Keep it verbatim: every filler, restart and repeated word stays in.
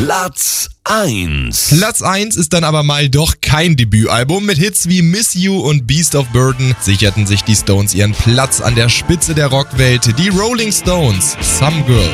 Platz eins. Platz eins ist dann aber mal doch kein Debütalbum. Mit Hits wie Miss You und Beast of Burden sicherten sich die Stones ihren Platz an der Spitze der Rockwelt. Die Rolling Stones, Some Girl.